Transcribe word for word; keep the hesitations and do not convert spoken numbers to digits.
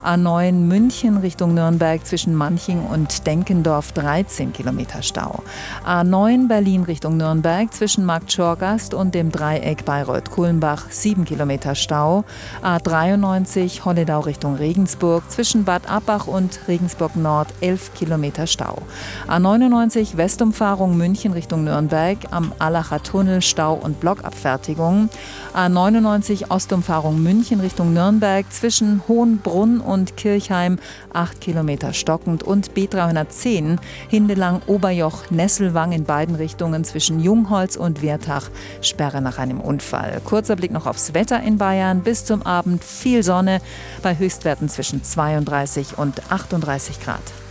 A neun München Richtung Nürnberg zwischen Manching und Denkendorf dreizehn Kilometer Stau. A neun Berlin Richtung Nürnberg zwischen Markt Schorgast und dem Dreieck Bayreuth-Kulmbach sieben Kilometer Stau. A dreiundneunzig Holledau Richtung Regensburg zwischen Bad Abbach und Regensburg Nord elf Kilometer Stau. A neunundneunzig Westumfahrung München Richtung Nürnberg am Allacher Tunnel Stau und Blockabfertigung. A neunundneunzig Ostumfahrung München Richtung Nürnberg zwischen Hohenbrunn und Kirchheim acht Kilometer stockend und B dreihundertzehn Hindelang Oberjoch Nesselwang in beiden Richtungen zwischen Jungholz und Wertach Sperre nach einem Unfall. Kurzer Blick noch aufs Wetter in Bayern. Bis zum Abend viel Sonne bei Höchstwerten zwischen zweiunddreißig und achtunddreißig Grad.